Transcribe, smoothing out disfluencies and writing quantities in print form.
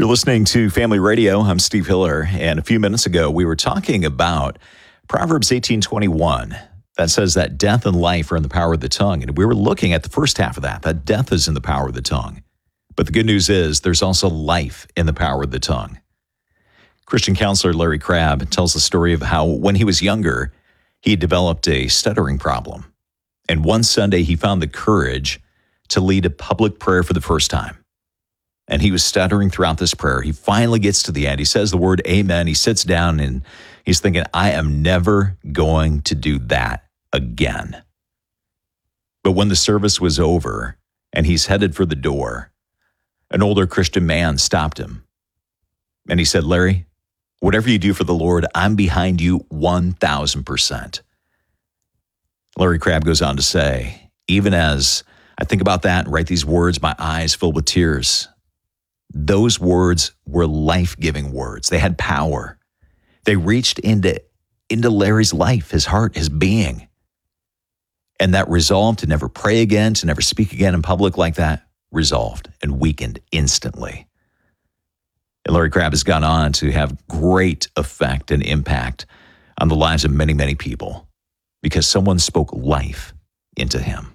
You're listening to Family Radio. I'm Steve Hiller, and a few minutes ago we were talking about Proverbs 18:21 that says that death and life are in the power of the tongue, and we were looking at the first half of that death is in the power of the tongue. But the good news is there's also life in the power of the tongue. Christian counselor Larry Crabb tells the story of how when he was younger, he developed a stuttering problem. And one Sunday he found the courage to lead a public prayer for the first time. And he was stuttering throughout this prayer. He finally gets to the end. He says the word amen. He sits down and he's thinking, I am never going to do that again. But when the service was over and he's headed for the door, an older Christian man stopped him. And he said, Larry, whatever you do for the Lord, I'm behind you 1,000%. Larry Crabb goes on to say, even as I think about that and write these words, my eyes fill with tears. Those words were life-giving words. They had power. They reached into Larry's life, his heart, his being. And that resolve to never pray again, to never speak again in public like that, resolved and weakened instantly. And Larry Crabb has gone on to have great effect and impact on the lives of many, many people because someone spoke life into him.